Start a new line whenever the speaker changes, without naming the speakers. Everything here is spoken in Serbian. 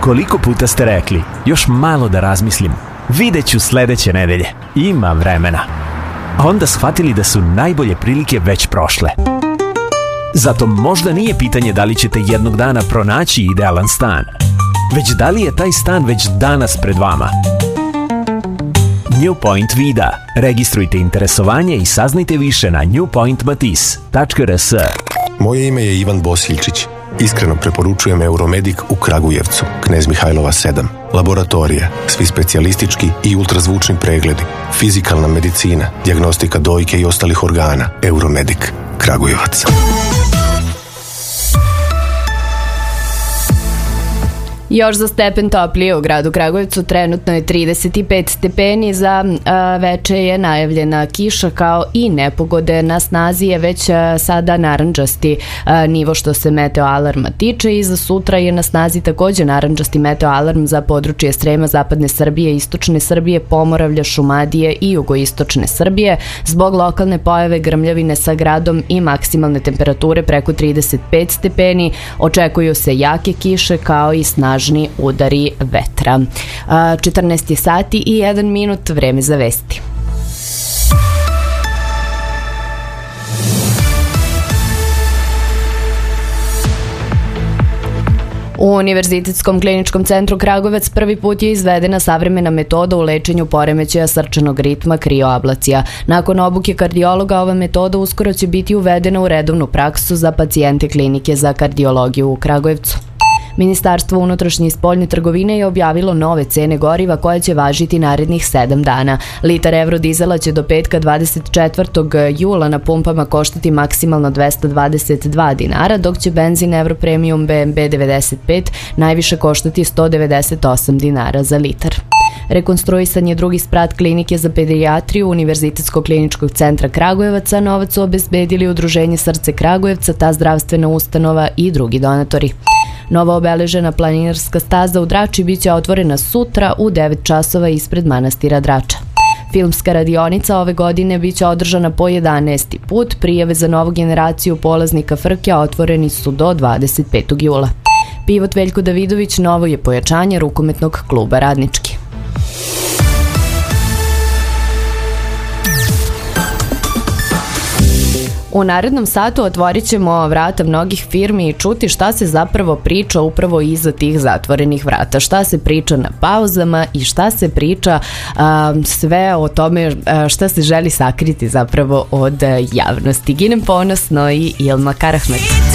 Koliko puta ste rekli, još malo da razmislim, vidjet ću sledeće nedelje, ima vremena. A onda shvatili da su najbolje prilike već prošle. Zato možda nije pitanje da li ćete jednog dana pronaći idealan stan, već da li je taj stan već danas pred vama. New Point Vida. Registrujte interesovanje i saznajte više na newpointmatis.rs.
Moje ime je Ivan Bosiljčić. Iskreno preporučujem Euromedic u Kragujevcu, Knez Mihajlova 7. Laboratorija, svi specijalistički i ultrazvučni pregledi, fizikalna medicina, dijagnostika dojke i ostalih organa. Euromedic, Kragujevac.
Još za stepen toplije u gradu Kragujevcu, trenutno je 35 stepeni, za veče je najavljena kiša kao i nepogode. Na snazi je već sada narandžasti nivo što se meteo alarma tiče i za sutra je na snazi takođe narandžasti meteo alarm za područje Srema, zapadne Srbije, istočne Srbije, Pomoravlja, Šumadije i jugoistočne Srbije. Zbog lokalne pojave grmljavine sa gradom i maksimalne temperature preko 35 stepeni očekuju se jake kiše kao i snažni udari vetra. 14 sati i 1 minut, vreme za vesti. U Univerzitetskom kliničkom centru Kragujevac prvi put je izvedena savremena metoda u lečenju poremećaja srčanog ritma krioablacija. Nakon obuke kardiologa, ova metoda uskoro će biti uvedena u redovnu praksu za pacijente klinike za kardiologiju u Kragujevcu. Ministarstvo unutrašnje i spoljne trgovine je objavilo nove cene goriva koje će važiti narednih 7 dana. Litar evrodizela će do petka 24. jula na pumpama koštati maksimalno 222 dinara, dok će benzin Europremium BMB 95 najviše koštati 198 dinara za litar. Rekonstruisan je drugi sprat klinike za pedijatriju Univerzitetskog kliničkog centra Kragujevaca. Novac su obezbedili Udruženje Srce Kragujevca, ta zdravstvena ustanova i drugi donatori. Nova obeležena planinarska staza u Drači biće otvorena sutra u 9 časova ispred manastira Drača. Filmska radionica ove godine biće održana po 11. put. Prijave za novu generaciju polaznika Frke otvoreni su do 25. jula. Pivot Veljko Davidović novo je pojačanje rukometnog kluba Radnički. U narednom satu otvorit ćemo vrata mnogih firmi i čuti šta se zapravo priča upravo iza tih zatvorenih vrata. Šta se priča na pauzama i šta se priča sve o tome šta se želi sakriti zapravo od javnosti. Ginem Ponosno i Ilma Karahmet.